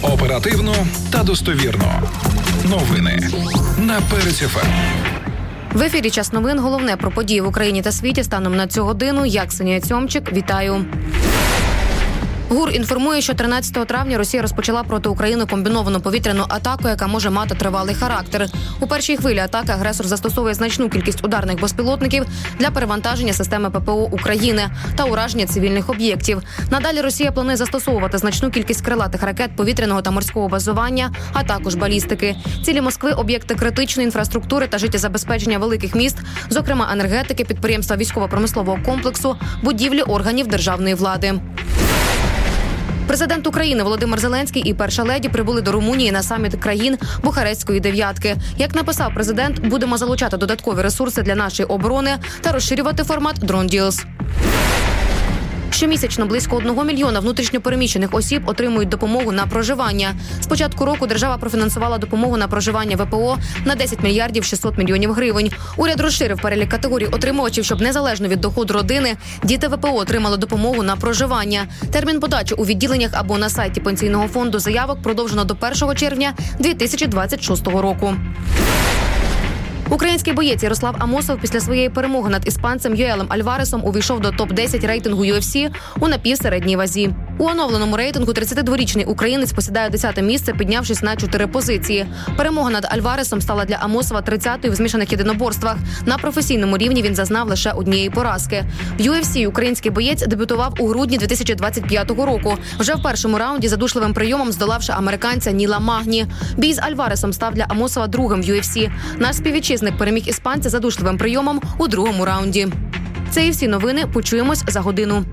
Оперативно та достовірно. Новини на Перець ФМ. В ефірі «Час новин». Головне про події в Україні та світі станом на цю годину. Я, Ксенія Цьомчик. Вітаю. ГУР інформує, що 13 травня Росія розпочала проти України комбіновану повітряну атаку, яка може мати тривалий характер. У першій хвилі атаки агресор застосовує значну кількість ударних безпілотників для перевантаження системи ППО України та ураження цивільних об'єктів. Надалі Росія планує застосовувати значну кількість крилатих ракет повітряного та морського базування, а також балістики. Цілі Москви – об'єкти критичної інфраструктури та життєзабезпечення великих міст, зокрема енергетики, підприємства військово-промислового комплексу, будівлі органів державної влади. Президент України Володимир Зеленський і перша леді прибули до Румунії на саміт країн Бухарестської дев'ятки. Як написав президент, будемо залучати додаткові ресурси для нашої оборони та розширювати формат Drone Deals. Щомісячно близько 1 мільйона внутрішньопереміщених осіб отримують допомогу на проживання. З початку року держава профінансувала допомогу на проживання ВПО на 10 мільярдів 600 мільйонів гривень. Уряд розширив перелік категорій отримувачів, щоб незалежно від доходу родини, діти ВПО отримали допомогу на проживання. Термін подачі у відділеннях або на сайті Пенсійного фонду заявок продовжено до 1 червня 2026 року. Український боєць Ярослав Амосов після своєї перемоги над іспанцем Йоелем Альваресом увійшов до топ-10 рейтингу UFC у напівсередній вазі. У оновленому рейтингу 32-річний українець посідає 10-те місце, піднявшись на 4 позиції. Перемога над Альваресом стала для Амосова 30-ю в змішаних єдиноборствах. На професійному рівні він зазнав лише однієї поразки. В UFC український боєць дебютував у грудні 2025 року. Вже в першому раунді задушливим прийомом здолавши американця Ніла Магні. Бій з Альваресом став для Амосова другим в UFC. Наш співвітчизник переміг іспанця задушливим прийомом у другому раунді. Це і всі новини. Почуємось за годину.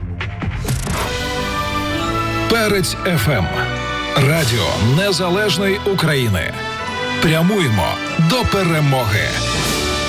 Перець ФМ. Радіо Незалежної України. Прямуємо до перемоги.